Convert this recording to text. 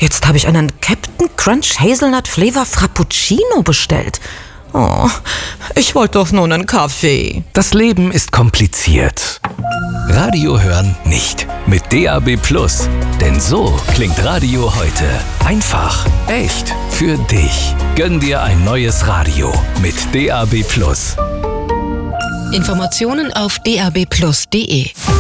Jetzt habe ich einen Captain Crunch Hazelnut Flavor Frappuccino bestellt. Oh, ich wollte doch nur einen Kaffee. Das Leben ist kompliziert. Radio hören nicht. Mit DAB+. Denn so klingt Radio heute. Einfach, echt, für dich. Gönn dir ein neues Radio mit DAB+. Informationen auf dabplus.de